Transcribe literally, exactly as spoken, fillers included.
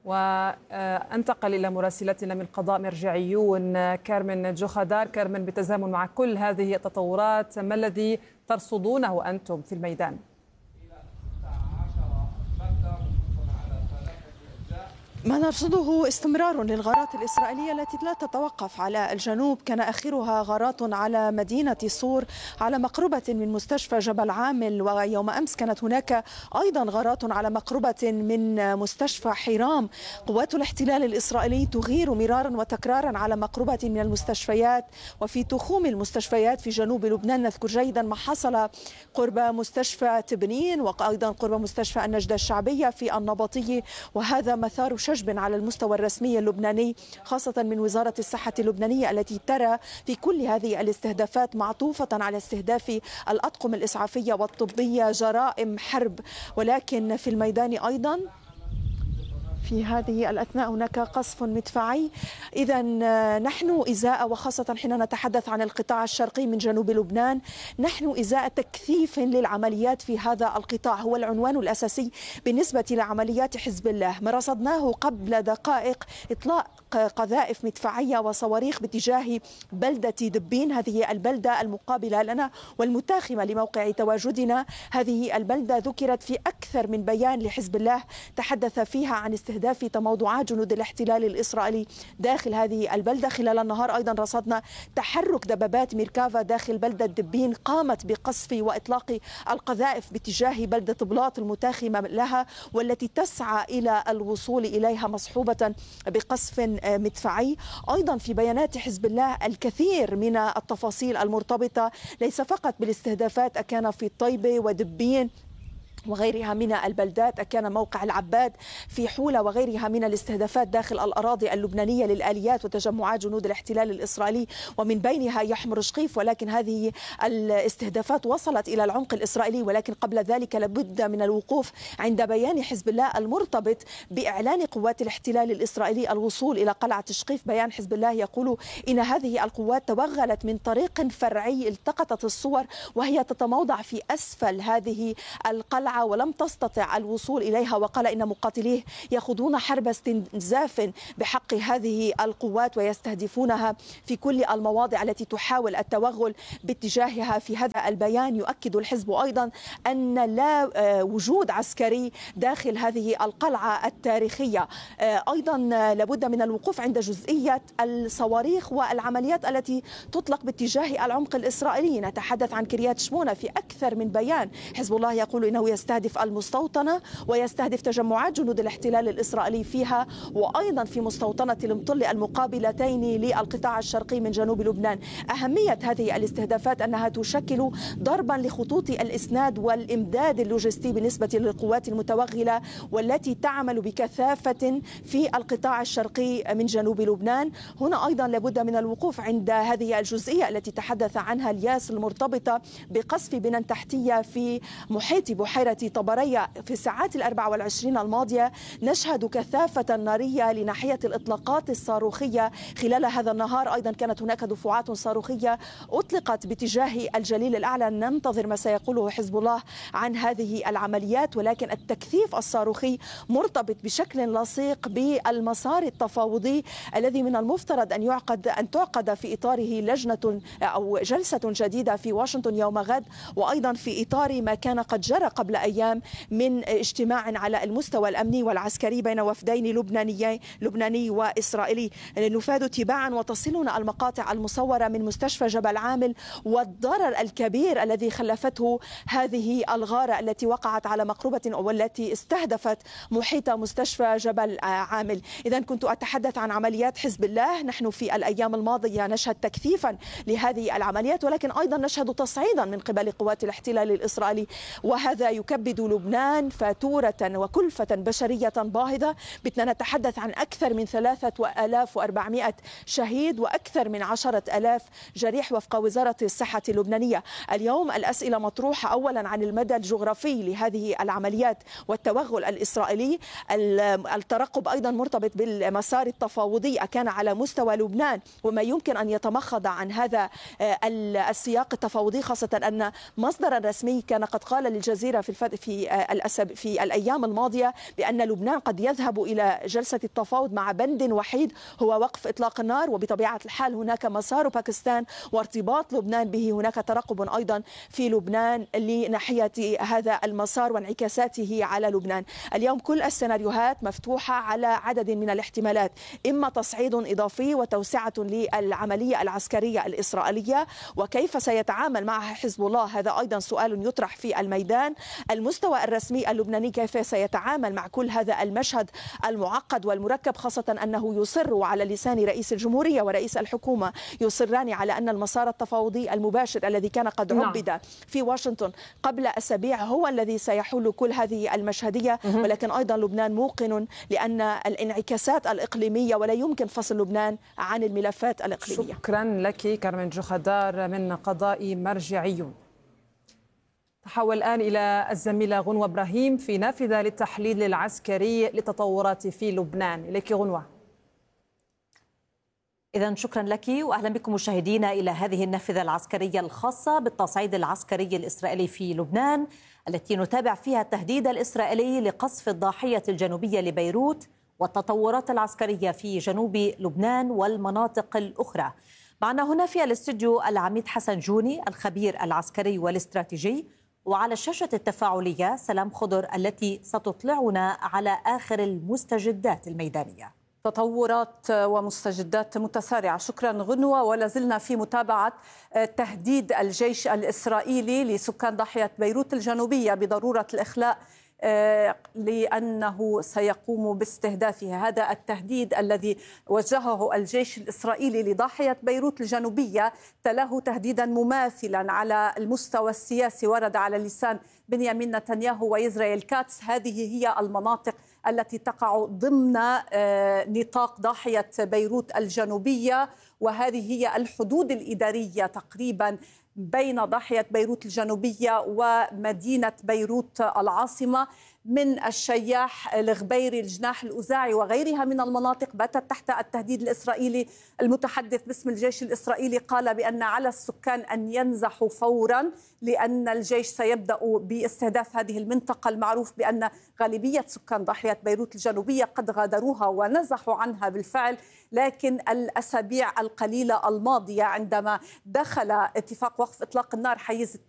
وانتقل إلى مراسلتنا من قضاء مرجعيون كارمن جوخدار. كارمن، بالتزامن مع كل هذه التطورات ما الذي ترصدونه أنتم في الميدان؟ ما نرصده استمرار للغارات الإسرائيلية التي لا تتوقف على الجنوب. كان آخرها غارات على مدينة صور على مقربة من مستشفى جبل عامل، ويوم أمس كانت هناك أيضا غارات على مقربة من مستشفى حرام. قوات الاحتلال الإسرائيلي تغير مرارا وتكرارا على مقربة من المستشفيات وفي تخوم المستشفيات في جنوب لبنان. نذكر جيدا ما حصل قرب مستشفى تبنين وأيضا قرب مستشفى النجدة الشعبية في النبطية، وهذا مثار شجب على المستوى الرسمي اللبناني، خاصة من وزارة الصحة اللبنانية التي ترى في كل هذه الاستهدافات معطوفة على استهداف الأطقم الإسعافية والطبية جرائم حرب. ولكن في الميدان أيضا في هذه الأثناء هناك قصف مدفعي. إذا نحن إزاء، وخاصة حين نتحدث عن القطاع الشرقي من جنوب لبنان، نحن إزاء تكثيف للعمليات في هذا القطاع، هو العنوان الأساسي بالنسبة لعمليات حزب الله. ما رصدناه قبل دقائق إطلاق قذائف مدفعية وصواريخ باتجاه بلدة دبين، هذه البلدة المقابلة لنا والمتاخمة لموقع تواجدنا. هذه البلدة ذكرت في أكثر من بيان لحزب الله تحدث فيها عن استهداف تموضعات جنود الاحتلال الإسرائيلي داخل هذه البلدة. خلال النهار أيضا رصدنا تحرك دبابات ميركافا داخل بلدة دبين قامت بقصف وإطلاق القذائف باتجاه بلدة بلاط المتاخمة لها، والتي تسعى إلى الوصول إليها مصحوبة بقصف مدفعي. أيضا في بيانات حزب الله الكثير من التفاصيل المرتبطة ليس فقط بالاستهدافات، أكان في طيبة ودبين وغيرها من البلدات، كان موقع العباد في حولة وغيرها من الاستهدافات داخل الأراضي اللبنانية للآليات وتجمعات جنود الاحتلال الإسرائيلي، ومن بينها يحمر شقيف. ولكن هذه الاستهدافات وصلت إلى العمق الإسرائيلي. ولكن قبل ذلك لابد من الوقوف عند بيان حزب الله المرتبط بإعلان قوات الاحتلال الإسرائيلي الوصول إلى قلعة شقيف. بيان حزب الله يقول إن هذه القوات توغلت من طريق فرعي، التقطت الصور وهي تتموضع في أسفل هذه القلعة ولم تستطع الوصول إليها، وقال إن مقاتليه يخوضون حرب استنزاف بحق هذه القوات ويستهدفونها في كل المواضع التي تحاول التوغل باتجاهها. في هذا البيان يؤكد الحزب أيضا أن لا وجود عسكري داخل هذه القلعة التاريخية. أيضا لابد من الوقوف عند جزئية الصواريخ والعمليات التي تطلق باتجاه العمق الإسرائيلي. نتحدث عن كريات شمونة في أكثر من بيان. حزب الله يقول إنه يستهدف المستوطنة ويستهدف تجمعات جنود الاحتلال الإسرائيلي فيها، وأيضا في مستوطنة المطل المقابلتين للقطاع الشرقي من جنوب لبنان. أهمية هذه الاستهدافات أنها تشكل ضربا لخطوط الإسناد والإمداد اللوجستي بالنسبة للقوات المتوغلة والتي تعمل بكثافة في القطاع الشرقي من جنوب لبنان. هنا أيضا لابد من الوقوف عند هذه الجزئية التي تحدث عنها الياس المرتبطة بقصف بنى تحتية في محيط بحيرة طبرية. في الساعات الأربع والعشرين الماضية نشهد كثافة نارية لناحية الإطلاقات الصاروخية خلال هذا النهار. أيضا كانت هناك دفعات صاروخية أطلقت باتجاه الجليل الأعلى. ننتظر ما سيقوله حزب الله عن هذه العمليات، ولكن التكثيف الصاروخي مرتبط بشكل لصيق بالمسار التفاوضي الذي من المفترض أن يعقد أن تعقد في إطاره لجنة أو جلسة جديدة في واشنطن يوم غد، وأيضا في إطار ما كان قد جرى قبل أيام من اجتماع على المستوى الأمني والعسكري بين وفدين لبناني لبناني وإسرائيلي. نفاد تباعا وتصلنا المقاطع المصورة من مستشفى جبل عامل والضرر الكبير الذي خلفته هذه الغارة التي وقعت على مقربة والتي استهدفت محيط مستشفى جبل عامل. إذا كنت أتحدث عن عمليات حزب الله. نحن في الأيام الماضية نشهد تكثيفا لهذه العمليات، ولكن أيضا نشهد تصعيدا من قبل قوات الاحتلال الإسرائيلي، وهذا يكبد لبنان فاتورة وكلفة بشرية باهظة. بدنا نتحدث عن أكثر من ثلاثة آلاف وأربعمائة شهيد وأكثر من عشرة آلاف جريح وفق وزارة الصحة اللبنانية. اليوم الأسئلة مطروحة أولا عن المدى الجغرافي لهذه العمليات والتوغل الإسرائيلي. الترقب أيضا مرتبط بالمسار التفاوضي كان على مستوى لبنان وما يمكن أن يتمخض عن هذا السياق التفاوضي، خاصة أن مصدرا رسمي كان قد قال للجزيرة في الفد... في الأسب... في الأيام الماضية بأن لبنان قد يذهب إلى جلسة التفاوض مع بند وحيد هو وقف إطلاق النار، وبطبيعة الحال هناك مسار باكستان وارتباط لبنان به. هناك ترقب أيضا في لبنان لناحية هذا المسار وانعكاساته على لبنان. اليوم كل السيناريوهات مفتوحة على عدد من الاحتمالات، إما تصعيد إضافي وتوسعة للعملية العسكرية الإسرائيلية، وكيف سيتعامل معها حزب الله هذا أيضا سؤال يطرح في الميدان. المستوى الرسمي اللبناني كيف سيتعامل مع كل هذا المشهد المعقد والمركب، خاصة أنه يصر على لسان رئيس الجمهورية ورئيس الحكومة يصران على أن المسار التفاوضي المباشر الذي كان قد عبد في واشنطن قبل أسابيع هو الذي سيحل كل هذه المشهدية. ولكن أيضا لبنان موقن لأن الانعكاسات الإقليمية ولا يمكن فصل لبنان عن الملفات الإقليمية. شكرا لك كارمن جوخدار من قضاء مرجعيون. تحول الآن إلى الزميلة غنوة إبراهيم في نافذة للتحليل العسكري للتطورات في لبنان. إليك غنوة. إذن شكرا لك وأهلا بكم مشاهدينا إلى هذه النافذة العسكرية الخاصة بالتصعيد العسكري الإسرائيلي في لبنان، التي نتابع فيها التهديد الإسرائيلي لقصف الضاحية الجنوبية لبيروت والتطورات العسكرية في جنوب لبنان والمناطق الأخرى. معنا هنا في الاستوديو العميد حسن جوني الخبير العسكري والاستراتيجي، وعلى الشاشة التفاعلية سلام خضر التي ستطلعنا على آخر المستجدات الميدانية. تطورات ومستجدات متسارعة. شكرا غنوة. ولا زلنا في متابعة تهديد الجيش الإسرائيلي لسكان ضاحية بيروت الجنوبية بضرورة الإخلاء لأنه سيقوم باستهدافها. هذا التهديد الذي وجهه الجيش الإسرائيلي لضاحية بيروت الجنوبية تلاه تهديدا مماثلا على المستوى السياسي ورد على لسان بنيامين نتنياهو وإسرائيل كاتس. هذه هي المناطق التي تقع ضمن نطاق ضاحية بيروت الجنوبية، وهذه هي الحدود الإدارية تقريبا بين ضاحية بيروت الجنوبية ومدينة بيروت العاصمة، من الشياح الغبيري الجناح الأوزاعي وغيرها من المناطق باتت تحت التهديد الإسرائيلي. المتحدث باسم الجيش الإسرائيلي قال بأن على السكان أن ينزحوا فورا لأن الجيش سيبدأ باستهداف هذه المنطقة المعروف بأن غالبية سكان ضاحية بيروت الجنوبية قد غادروها ونزحوا عنها بالفعل. لكن الأسابيع القليلة الماضية عندما دخل اتفاق وقف إطلاق النار حيز